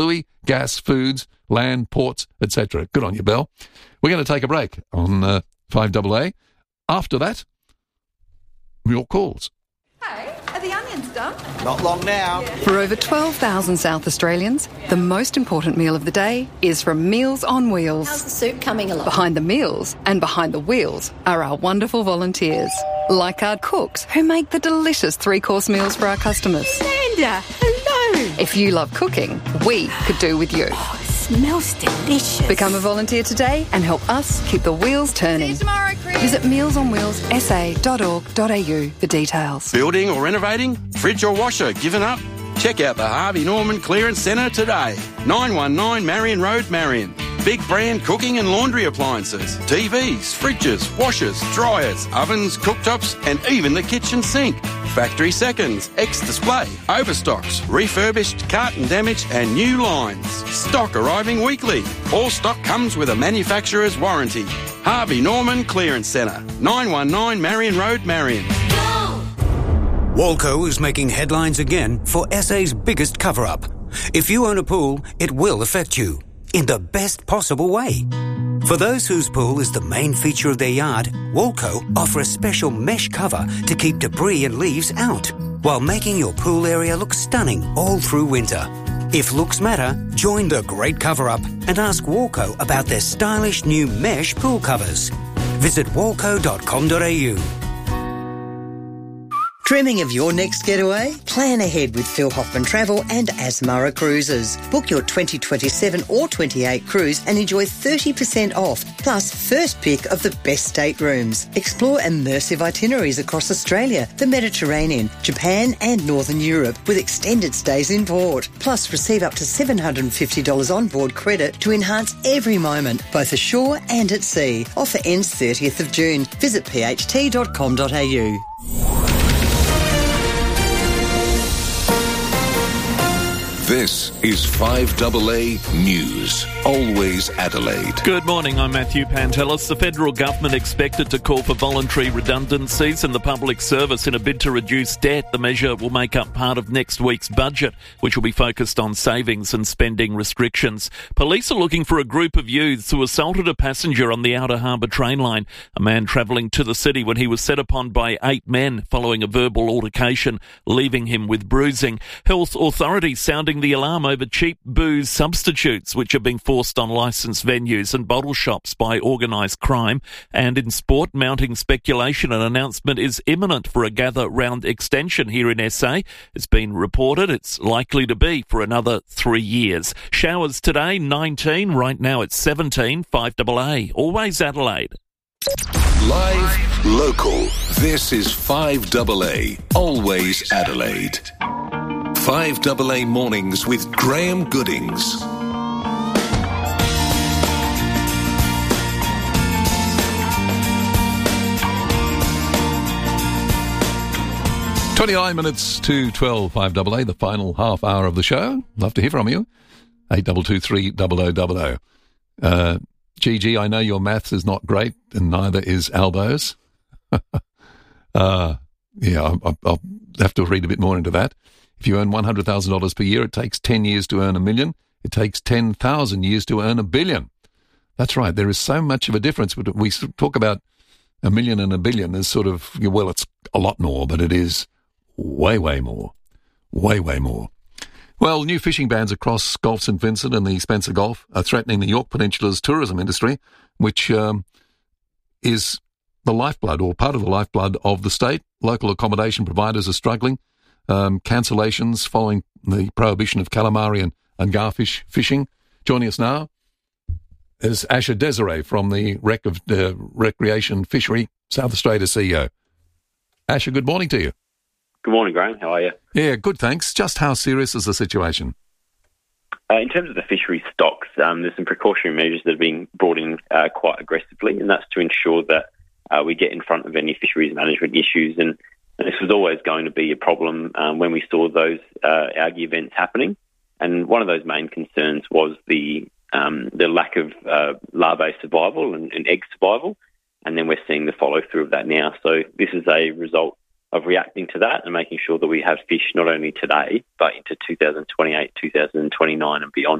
Louis, gas, foods, land, ports, etc. Good on you, Belle. We're going to take a break on 5AA. After that, your calls. Hey, are the onions done? Not long now. For over 12,000 South Australians, the most important meal of the day is from Meals on Wheels. How's the soup coming along? Behind the meals and behind the wheels are our wonderful volunteers, like our cooks who make the delicious three-course meals for our customers. Linda, hello. If you love cooking, we could do with you. Oh, it smells delicious. Become a volunteer today and help us keep the wheels turning. See you tomorrow, Chris. Visit mealsonwheelsa.org.au for details. Building or renovating? Fridge or washer given up? Check out the Harvey Norman Clearance Centre today. 919 Marion Road, Marion. Big brand cooking and laundry appliances, TVs, fridges, washers, dryers, ovens, cooktops and even the kitchen sink. Factory seconds, ex-display, overstocks, refurbished, carton damage and new lines. Stock arriving weekly. All stock comes with a manufacturer's warranty. Harvey Norman Clearance Centre, 919 Marion Road, Marion. Walco is making headlines again for SA's biggest cover-up. If you own a pool, it will affect you in the best possible way. For those whose pool is the main feature of their yard, Walco offer a special mesh cover to keep debris and leaves out, while making your pool area look stunning all through winter. If looks matter, join the great cover-up and ask Walco about their stylish new mesh pool covers. Visit walco.com.au. Dreaming of your next getaway? Plan ahead with Phil Hoffman Travel and Asmara Cruises. Book your 2027 or 28 cruise and enjoy 30% off, plus first pick of the best staterooms. Explore immersive itineraries across Australia, the Mediterranean, Japan and Northern Europe with extended stays in port. Plus receive up to $750 onboard credit to enhance every moment, both ashore and at sea. Offer ends 30th of June. Visit pht.com.au. This is 5AA News. Always Adelaide. Good morning, I'm Matthew Pantelis. The federal government expected to call for voluntary redundancies in the public service in a bid to reduce debt. The measure will make up part of next week's budget, which will be focused on savings and spending restrictions. Police are looking for a group of youths who assaulted a passenger on the Outer Harbour train line. A man travelling to the city when he was set upon by 8 men following a verbal altercation, leaving him with bruising. Health authorities sounding the alarm over cheap booze substitutes, which are being forced on licensed venues and bottle shops by organised crime. And in sport, mounting speculation, an announcement is imminent for a gather round extension here in SA. It's been reported it's likely to be for another 3 years. Showers today, 19. Right now it's 17. 5AA. Always Adelaide. Live, local. This is 5AA. Always Adelaide. 5AA Mornings with Graham Goodings. "29 minutes to 12, 5AA, the final half hour of the show. Love to hear from you. 8223 0000. Gigi, I know your maths is not great, and neither is Albo's. I'll have to read a bit more into that. If you earn $100,000 per year, it takes 10 years to earn $1 million. It takes 10,000 years to earn $1 billion. That's right. There is so much of a difference. We talk about $1 million and $1 billion as sort of, well, it's a lot more, but it is way, way more. Way, way more. Well, new fishing bans across Gulf St Vincent and the Spencer Gulf are threatening the Yorke Peninsula's tourism industry, which is the lifeblood or part of the lifeblood of the state. Local accommodation providers are struggling. Cancellations following the prohibition of calamari and garfish fishing. Joining us now is Asher Desiree from the Recreation Fishery South Australia CEO. Asher, good morning to you. Good morning, Graham. How are you? Yeah, good, thanks. Just how serious is the situation? In terms of the fishery stocks, there's some precautionary measures that are being brought in quite aggressively, and that's to ensure that we get in front of any fisheries management issues. And this was always going to be a problem when we saw those algae events happening. And one of those main concerns was the lack of larvae survival and egg survival. And then we're seeing the follow-through of that now. So this is a result reacting to that and making sure that we have fish not only today but into 2028, 2029 and beyond.